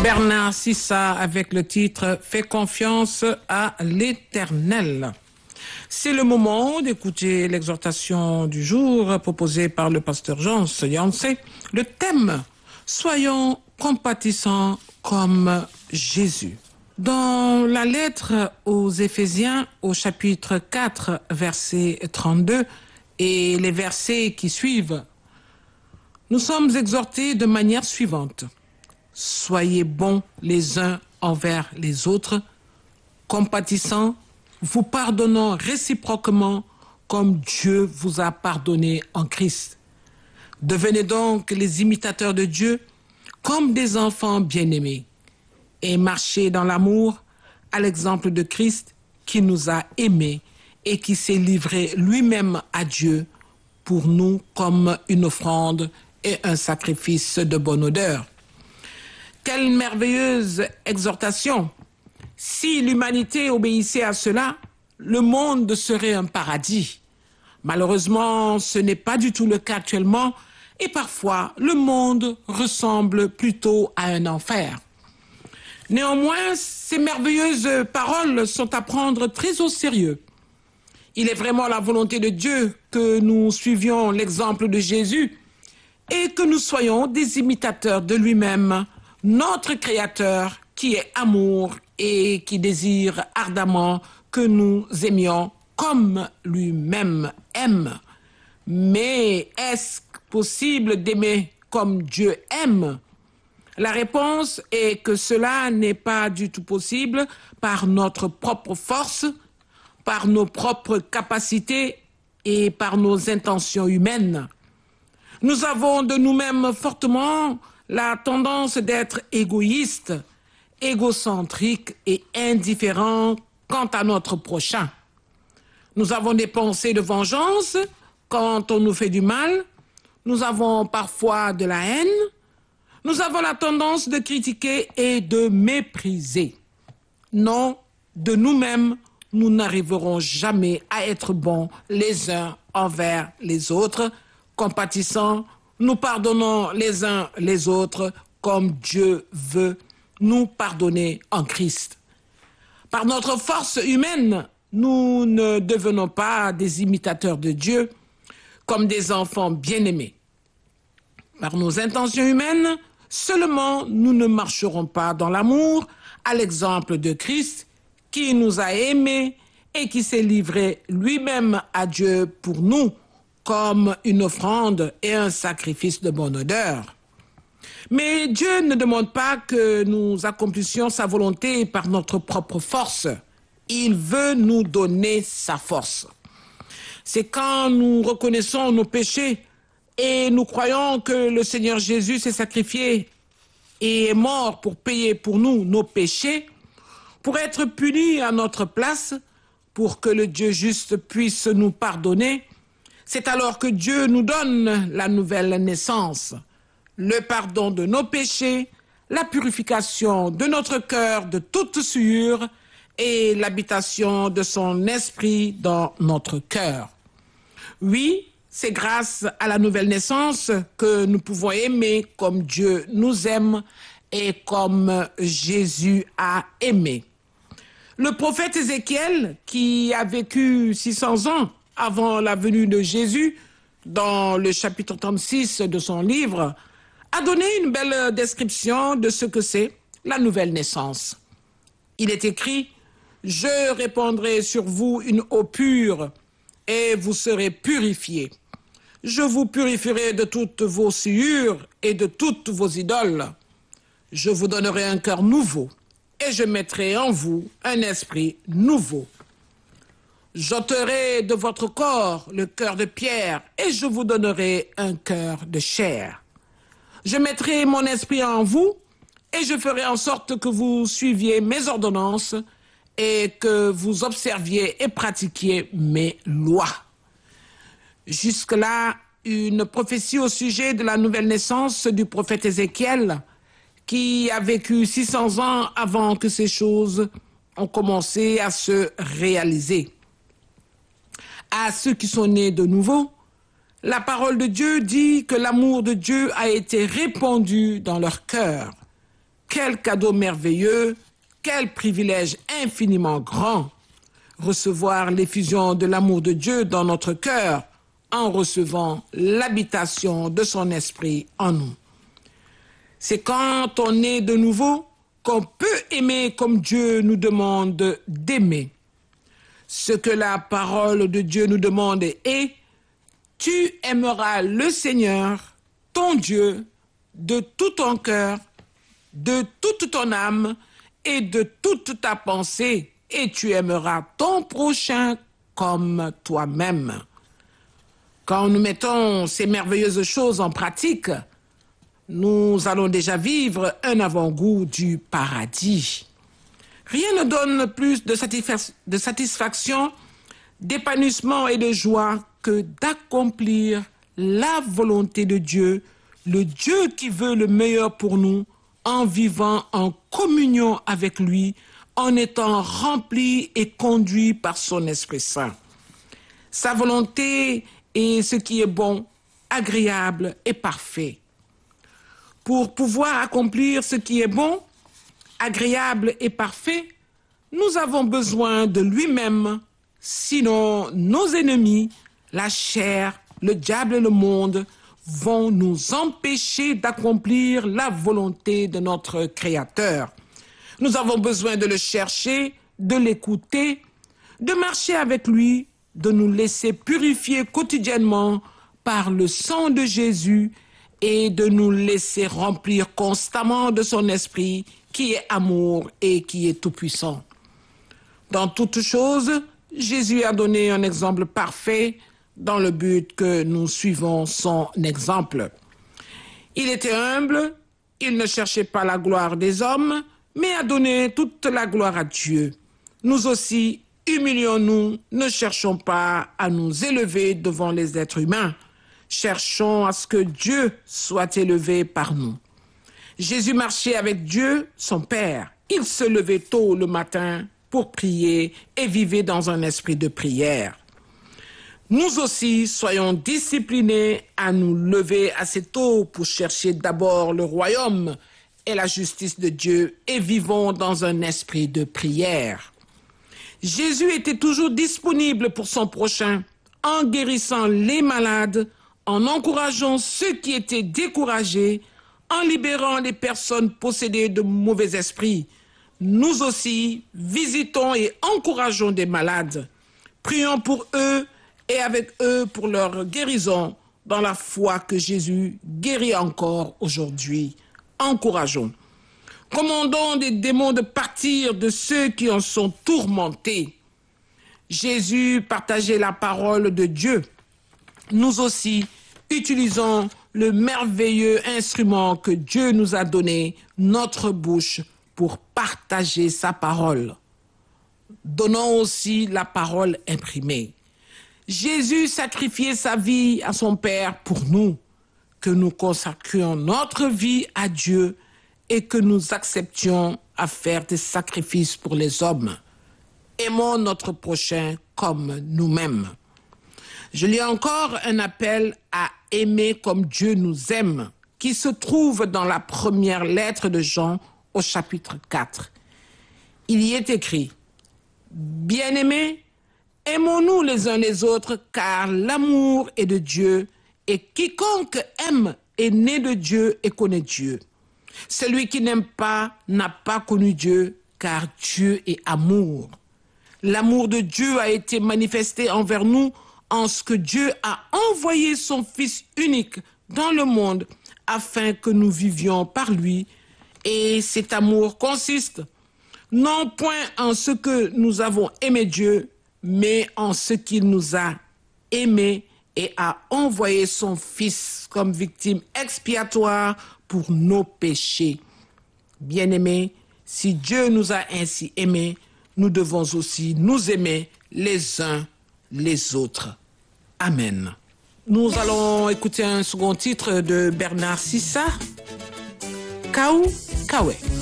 Bernard Sissa avec le titre « Fais confiance à l'Éternel ». C'est le moment d'écouter l'exhortation du jour proposée par le pasteur Jean Yancey. Le thème « Soyons compatissants comme Jésus ». Dans la lettre aux Éphésiens, au chapitre 4, verset 32, et les versets qui suivent, nous sommes exhortés de manière suivante. Soyez bons les uns envers les autres, compatissants, vous pardonnant réciproquement comme Dieu vous a pardonné en Christ. Devenez donc les imitateurs de Dieu comme des enfants bien-aimés et marchez dans l'amour à l'exemple de Christ qui nous a aimés et qui s'est livré lui-même à Dieu pour nous comme une offrande et un sacrifice de bonne odeur. Quelle merveilleuse exhortation! Si l'humanité obéissait à cela, le monde serait un paradis. Malheureusement, ce n'est pas du tout le cas actuellement et parfois le monde ressemble plutôt à un enfer. Néanmoins, ces merveilleuses paroles sont à prendre très au sérieux. Il est vraiment la volonté de Dieu que nous suivions l'exemple de Jésus et que nous soyons des imitateurs de lui-même, notre Créateur qui est amour et qui désire ardemment que nous aimions comme lui-même aime. Mais est-ce possible d'aimer comme Dieu aime? La réponse est que cela n'est pas du tout possible par notre propre force, par nos propres capacités et par nos intentions humaines. Nous avons de nous-mêmes fortement la tendance d'être égoïstes, égocentriques et indifférents quant à notre prochain. Nous avons des pensées de vengeance quand on nous fait du mal. Nous avons parfois de la haine. Nous avons la tendance de critiquer et de mépriser. Non, de nous-mêmes, nous n'arriverons jamais à être bons les uns envers les autres, compatissants, nous pardonnons les uns les autres comme Dieu veut nous pardonner en Christ. Par notre force humaine, nous ne devenons pas des imitateurs de Dieu comme des enfants bien-aimés. Par nos intentions humaines, seulement nous ne marcherons pas dans l'amour à l'exemple de Christ qui nous a aimés et qui s'est livré lui-même à Dieu pour nous comme une offrande et un sacrifice de bonne odeur. Mais Dieu ne demande pas que nous accomplissions sa volonté par notre propre force. Il veut nous donner sa force. C'est quand nous reconnaissons nos péchés et nous croyons que le Seigneur Jésus s'est sacrifié et est mort pour payer pour nous nos péchés, pour être puni à notre place, pour que le Dieu juste puisse nous pardonner. C'est alors que Dieu nous donne la nouvelle naissance, le pardon de nos péchés, la purification de notre cœur de toute souillure et l'habitation de son esprit dans notre cœur. Oui, c'est grâce à la nouvelle naissance que nous pouvons aimer comme Dieu nous aime et comme Jésus a aimé. Le prophète Ézéchiel, qui a vécu 600 ans avant la venue de Jésus, dans le chapitre 36 de son livre, a donné une belle description de ce que c'est la nouvelle naissance. Il est écrit « Je répandrai sur vous une eau pure et vous serez purifiés. Je vous purifierai de toutes vos souillures et de toutes vos idoles. Je vous donnerai un cœur nouveau et je mettrai en vous un esprit nouveau. J'ôterai de votre corps le cœur de pierre et je vous donnerai un cœur de chair. Je mettrai mon esprit en vous et je ferai en sorte que vous suiviez mes ordonnances et que vous observiez et pratiquiez mes lois. » Jusque-là, une prophétie au sujet de la nouvelle naissance du prophète Ézéchiel, qui a vécu 600 ans avant que ces choses ont commencé à se réaliser. À ceux qui sont nés de nouveau, la parole de Dieu dit que l'amour de Dieu a été répandu dans leur cœur. Quel cadeau merveilleux, quel privilège infiniment grand, recevoir l'effusion de l'amour de Dieu dans notre cœur en recevant l'habitation de son esprit en nous. C'est quand on est de nouveau qu'on peut aimer comme Dieu nous demande d'aimer. Ce que la parole de Dieu nous demande est « Tu aimeras le Seigneur, ton Dieu, de tout ton cœur, de toute ton âme et de toute ta pensée, et tu aimeras ton prochain comme toi-même. » Quand nous mettons ces merveilleuses choses en pratique, nous allons déjà vivre un avant-goût du paradis. Rien ne donne plus de satisfaction, d'épanouissement et de joie que d'accomplir la volonté de Dieu, le Dieu qui veut le meilleur pour nous, en vivant en communion avec lui, en étant rempli et conduit par son Esprit Saint. Sa volonté est ce qui est bon, agréable et parfait. Pour pouvoir accomplir ce qui est bon, agréable et parfait, nous avons besoin de lui-même, sinon nos ennemis, la chair, le diable et le monde, vont nous empêcher d'accomplir la volonté de notre Créateur. Nous avons besoin de le chercher, de l'écouter, de marcher avec lui, de nous laisser purifier quotidiennement par le sang de Jésus et de nous laisser remplir constamment de son esprit qui est amour et qui est tout-puissant. Dans toutes choses, Jésus a donné un exemple parfait dans le but que nous suivons son exemple. Il était humble, il ne cherchait pas la gloire des hommes, mais a donné toute la gloire à Dieu. Nous aussi, humilions-nous, ne cherchons pas à nous élever devant les êtres humains. Cherchons à ce que Dieu soit élevé par nous. Jésus marchait avec Dieu, son Père. Il se levait tôt le matin pour prier et vivait dans un esprit de prière. Nous aussi, soyons disciplinés à nous lever assez tôt pour chercher d'abord le royaume et la justice de Dieu et vivons dans un esprit de prière. Jésus était toujours disponible pour son prochain, en guérissant les malades, en encourageant ceux qui étaient découragés, en libérant les personnes possédées de mauvais esprits. Nous aussi, visitons et encourageons des malades. Prions pour eux et avec eux pour leur guérison dans la foi que Jésus guérit encore aujourd'hui. Encourageons. Commandons des démons de partir de ceux qui en sont tourmentés. Jésus partageait la parole de Dieu. Nous aussi, utilisons le merveilleux instrument que Dieu nous a donné, notre bouche, pour partager sa parole. Donnons aussi la parole imprimée. Jésus sacrifiait sa vie à son Père pour nous, que nous consacrions notre vie à Dieu et que nous acceptions à faire des sacrifices pour les hommes. Aimons notre prochain comme nous-mêmes. Je lis encore un appel à aimer comme Dieu nous aime, qui se trouve dans la première lettre de Jean au chapitre 4. Il y est écrit « Bien-aimés, aimons-nous les uns les autres, car l'amour est de Dieu, et quiconque aime est né de Dieu et connaît Dieu. Celui qui n'aime pas n'a pas connu Dieu, car Dieu est amour. L'amour de Dieu a été manifesté envers nous en ce que Dieu a envoyé son Fils unique dans le monde afin que nous vivions par lui. Et cet amour consiste non point en ce que nous avons aimé Dieu, mais en ce qu'il nous a aimés et a envoyé son Fils comme victime expiatoire pour nos péchés. Bien-aimés, si Dieu nous a ainsi aimés, nous devons aussi nous aimer les uns les autres. Amen. Nous allons écouter un second titre de Bernard Sissa, Kaou Kawe.